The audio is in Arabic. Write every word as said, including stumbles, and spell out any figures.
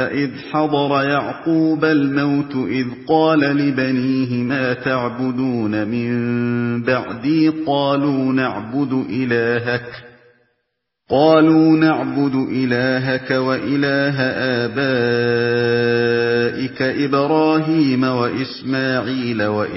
وإذ حضر يعقوب الموت إذ قال لبنيه ما تعبدون من بعدي قالوا نعبد إلهك قالوا نعبد إلهك وإله آبائك إبراهيم وإسماعيل وإسحاق